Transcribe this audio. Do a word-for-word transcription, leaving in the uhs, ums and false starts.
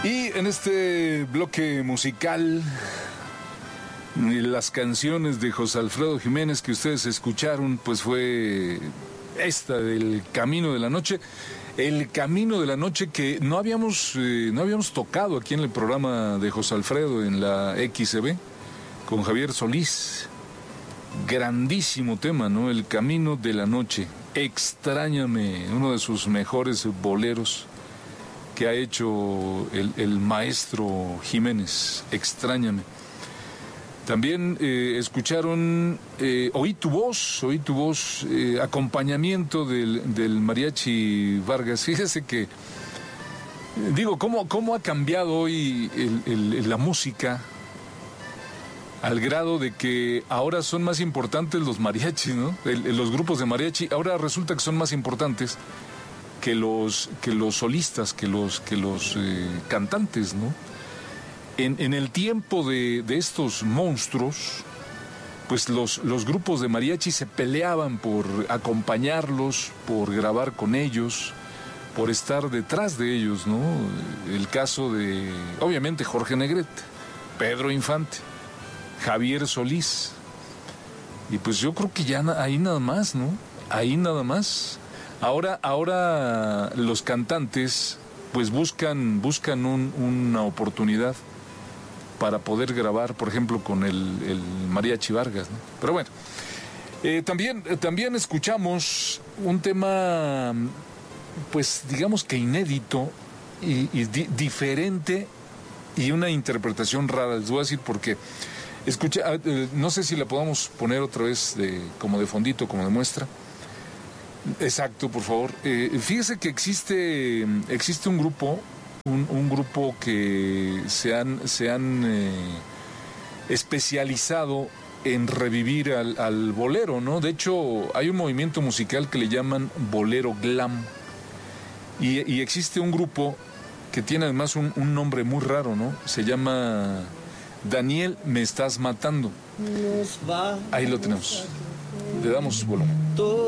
Y en este bloque musical, las canciones de José Alfredo Jiménez que ustedes escucharon, pues fue esta del Camino de la Noche. El Camino de la Noche que no habíamos, eh, no habíamos tocado aquí en el programa de José Alfredo en la X C B con Javier Solís. Grandísimo tema, ¿no? El Camino de la Noche. Extrañame, uno de sus mejores boleros que ha hecho el, el maestro Jiménez. Extrañame. También eh, escucharon eh, Oí tu voz, Oí tu voz, eh, acompañamiento del, del Mariachi Vargas. Fíjese que, digo, ¿cómo, cómo ha cambiado hoy el, el, la música al grado de que ahora son más importantes los mariachis, ¿no? El, los grupos de mariachi ahora resulta que son más importantes que los, que los solistas, que los, que los eh, cantantes, ¿no? En, en el tiempo de, de estos monstruos, pues los, los grupos de mariachi se peleaban por acompañarlos, por grabar con ellos, por estar detrás de ellos, ¿no? El caso de, obviamente, Jorge Negrete, Pedro Infante, Javier Solís. Y pues yo creo que ya ahí nada más, ¿no? Ahí nada más. Ahora, ahora los cantantes pues buscan, buscan un, una oportunidad para poder grabar, por ejemplo, con el, el Mariachi Vargas, ¿no? Pero bueno, eh, también, eh, también escuchamos un tema, pues digamos que inédito y, y di diferente y una interpretación rara. Les voy a decir por qué. Escucha, eh, no sé si la podamos poner otra vez de, como de fondito, como de muestra. Exacto, por favor. Eh, fíjese que existe, existe un grupo, un, un grupo que se han, se han eh, especializado en revivir al, al bolero, ¿no? De hecho, hay un movimiento musical que le llaman bolero glam. Y, y existe un grupo que tiene además un, un nombre muy raro, ¿no? Se llama Daniel, me estás matando. Ahí lo tenemos. Le damos volumen.